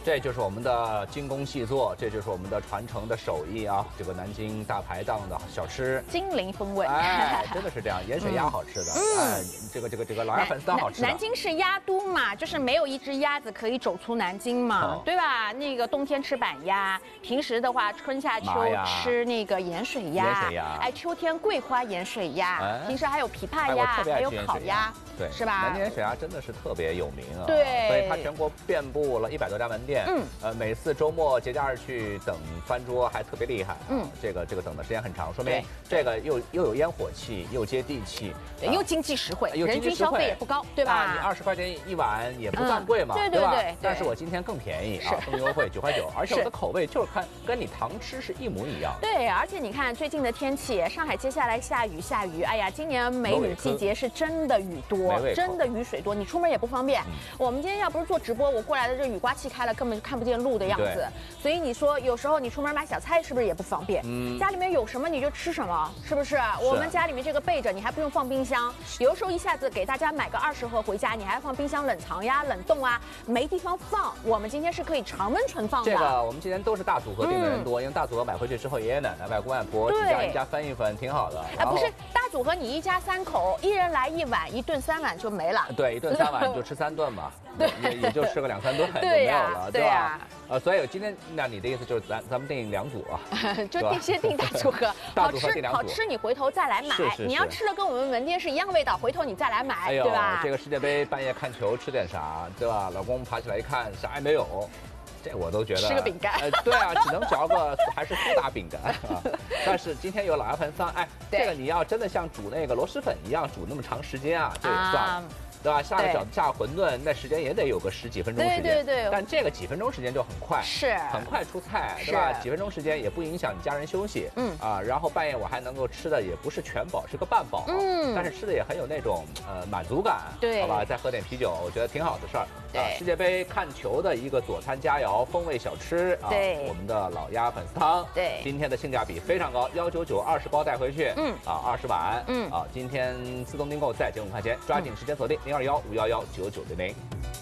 这就是我们的精工细作，这就是我们的传承的手艺啊！这个南京大排档的小吃， 金陵风味， 哎，真的是这样，盐水鸭好吃的，哎，这个老鸭粉丝汤好吃的。 南京是鸭都嘛，就是没有一只鸭子可以走出南京嘛，对吧？那个冬天吃板鸭，平时的话春夏秋吃那个盐水鸭，哎，秋天桂花盐水鸭，平时还有琵琶鸭，还有烤鸭， 对， 是吧？ 南京盐水鸭真的是特别有名啊， 对， 所以它全国遍布了100多家门店，每次周末节假日去等翻桌还特别厉害，这个等的时间很长，说明这个又有烟火气，又接地气， 又经济实惠，人均消费也不高，对吧？ 你20块钱一碗也不算贵嘛，对吧？但是我今天更便宜啊，更优惠9块9，而且我的口味就是跟你常吃是一模一样。 对，而且你看最近的天气，上海接下来下雨，哎呀，今年梅雨季节是真的雨多，真的雨水多，你出门也不方便。我们今天要不是做直播，我过来的这雨刮器开了，根本就看不见路的样子。所以你说有时候你出门买小菜是不是也不方便？家里面有什么你就吃什么，是不是？我们家里面这个备着，你还不用放冰箱。有的时候一下子给大家买个20盒回家，你还要放冰箱冷藏呀、冷冻啊，没地方放。我们今天是可以常温存放的。 这个我们今天都是大组合订的人多，因为大组合买回去之后，爷爷奶奶、外公外婆几家一家分一分，挺好的。 哎，不是大组合，你一家3口，一人来1碗，1顿3碗就没了。 对，1顿3碗你就吃3顿嘛，也就吃个2、3顿就没有了，对吧？所以今天那你的意思就是咱们订2组啊， 就先订大组合，好吃你回头再来买。你要吃的跟我们门店是一样味道，回头你再来买，对吧？ 这个世界杯半夜看球吃点啥，对吧？老公爬起来一看啥也没有。这我都觉得吃个饼干， 对啊，只能嚼个还是苏打饼干啊。但是今天有老鸭盆汤，哎，这个你要真的像煮那个螺蛳粉一样煮那么长时间啊，这也算了。对吧？下个饺子、下个馄饨，那时间也得有个10几分钟时间。对。但这个几分钟时间就很快，很快出菜，对吧？几分钟时间也不影响你家人休息。然后半夜我还能够吃的也不是全饱，是个半饱。但是吃的也很有那种满足感。对。好吧，再喝点啤酒，我觉得挺好的事儿。对。世界杯看球的一个佐餐佳肴、风味小吃啊，我们的老鸭粉丝汤。对。今天的性价比非常高，199 20包带回去。20碗。今天自动订购再减5块钱，抓紧时间锁定。0215119900。